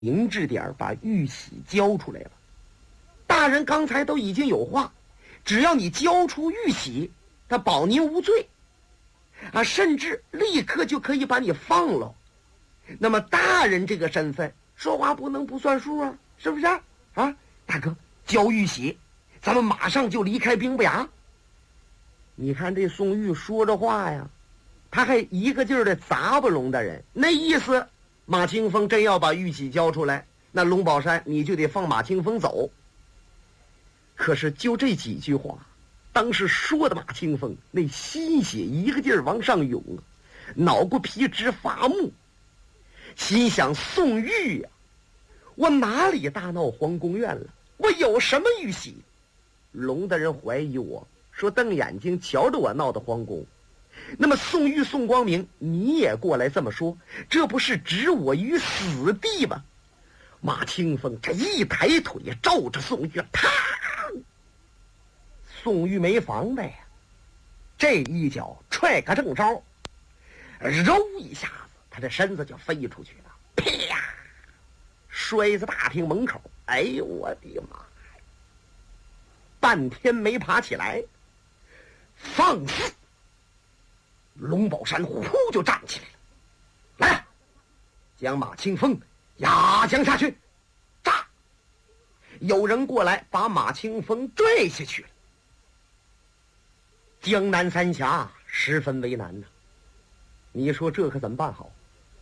明智点把玉玺交出来了。大人刚才都已经有话，只要你交出玉玺，他保您无罪啊，甚至立刻就可以把你放了。那么大人这个身份，说话不能不算数啊，是不是啊？大哥，交玉玺，咱们马上就离开兵部衙。你看这宋玉说着话呀，他还一个劲儿的砸吧龙大人，那意思马清风真要把玉玺交出来，那龙宝山你就得放马清风走。可是就这几句话，当时说的马清风那心血一个劲儿往上涌，脑瓜皮直发木，心想宋玉呀，我哪里大闹皇宫院了？我有什么玉玺？龙大人怀疑我说瞪眼睛瞧着我闹的皇宫，那么宋玉宋光明你也过来这么说，这不是置我于死地吗？马清风这一抬腿照着宋玉，啪！宋玉没防备呀，这一脚踹个正着，揉一下子他的身子就飞出去了，啪！摔在大厅门口。哎呦我的妈！半天没爬起来，放肆！龙宝山呼就站起来了，来，将马清风压将下去，炸！有人过来把马清风拽下去了。江南三峡十分为难呐，你说这可怎么办好？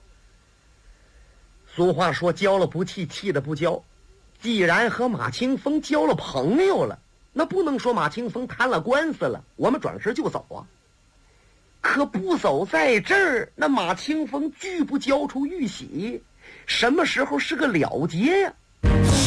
俗话说交了不气，气了不交。既然和马清风交了朋友了，那不能说马清风摊了官司了我们转身就走啊。可不走在这儿，那马清风拒不交出玉玺，什么时候是个了结呀？